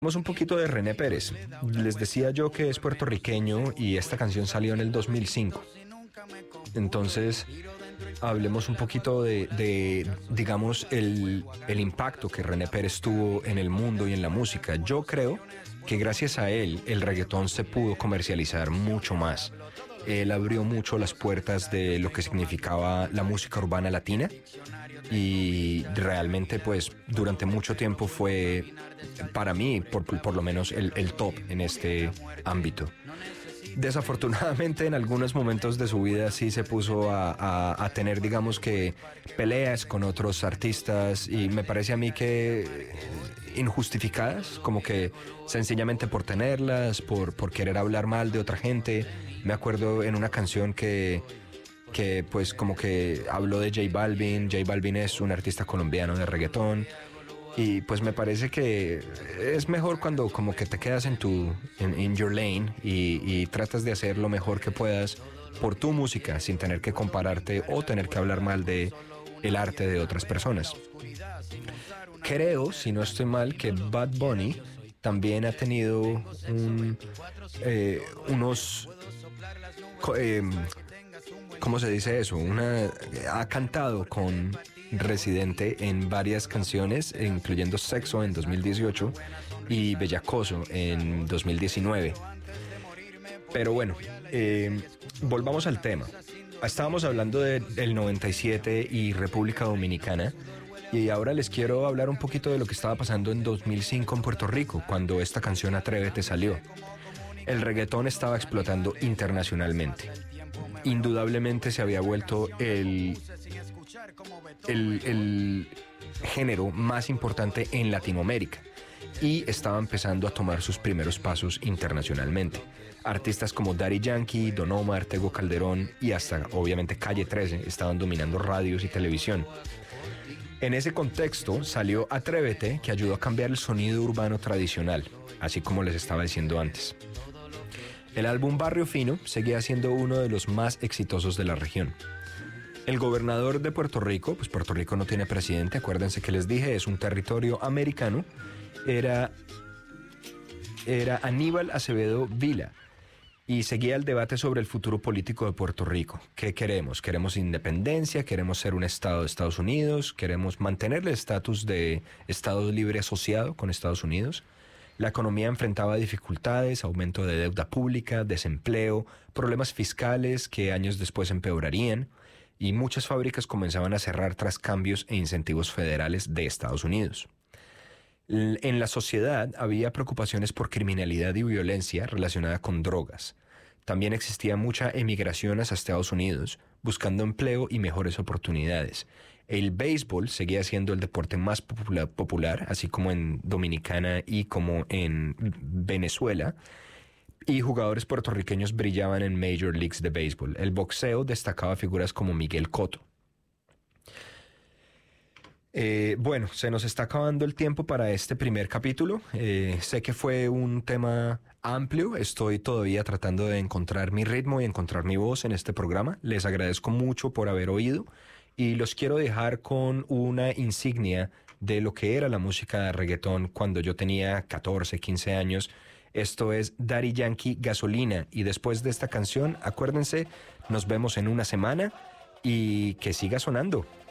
Hablamos un poquito de René Pérez. Les decía yo que es puertorriqueño y esta canción salió en el 2005. Entonces, hablemos un poquito digamos, el impacto que René Pérez tuvo en el mundo y en la música. Yo creo que gracias a él el reggaetón se pudo comercializar mucho más. Él abrió mucho las puertas de lo que significaba la música urbana latina y realmente pues durante mucho tiempo fue para mí por lo menos el top en este ámbito. Desafortunadamente en algunos momentos de su vida sí se puso a tener digamos que peleas con otros artistas y me parece a mí que injustificadas, como que sencillamente por tenerlas, por querer hablar mal de otra gente. Me acuerdo en una canción que pues como que habló de J Balvin. J Balvin es un artista colombiano de reggaetón y pues me parece que es mejor cuando como que te quedas en your lane y tratas de hacer lo mejor que puedas por tu música sin tener que compararte o tener que hablar mal de el arte de otras personas. Creo, si no estoy mal, que Bad Bunny también ha tenido ¿cómo se dice eso? Ha cantado con Residente en varias canciones, incluyendo Sexo en 2018 y Bellacoso en 2019. Pero bueno, volvamos al tema. Estábamos hablando del 97 y República Dominicana. Y ahora les quiero hablar un poquito de lo que estaba pasando en 2005 en Puerto Rico, cuando esta canción Atrévete salió. El reggaetón estaba explotando internacionalmente. Indudablemente se había vuelto el género más importante en Latinoamérica y estaba empezando a tomar sus primeros pasos internacionalmente. Artistas como Daddy Yankee, Don Omar, Tego Calderón y hasta obviamente Calle 13 estaban dominando radios y televisión. En ese contexto salió Atrévete, que ayudó a cambiar el sonido urbano tradicional, así como les estaba diciendo antes. El álbum Barrio Fino seguía siendo uno de los más exitosos de la región. El gobernador de Puerto Rico, pues Puerto Rico no tiene presidente, acuérdense que les dije, es un territorio americano, era Aníbal Acevedo Vila. Y seguía el debate sobre el futuro político de Puerto Rico. ¿Qué queremos? ¿Queremos independencia? ¿Queremos ser un estado de Estados Unidos? ¿Queremos mantener el estatus de estado libre asociado con Estados Unidos? La economía enfrentaba dificultades, aumento de deuda pública, desempleo, problemas fiscales que años después empeorarían, y muchas fábricas comenzaban a cerrar tras cambios e incentivos federales de Estados Unidos. En la sociedad había preocupaciones por criminalidad y violencia relacionada con drogas. También existía mucha emigración hacia Estados Unidos, buscando empleo y mejores oportunidades. El béisbol seguía siendo el deporte más popular, así como en Dominicana y como en Venezuela, y jugadores puertorriqueños brillaban en Major Leagues de béisbol. El boxeo destacaba figuras como Miguel Cotto. Bueno, se nos está acabando el tiempo para este primer capítulo. Sé que fue un tema amplio. Estoy todavía tratando de encontrar mi ritmo y encontrar mi voz en este programa. Les agradezco mucho por haber oído y los quiero dejar con una insignia de lo que era la música de reggaetón cuando yo tenía 14, 15 años. Esto es Daddy Yankee, Gasolina. Y después de esta canción, acuérdense, nos vemos en una semana y que siga sonando.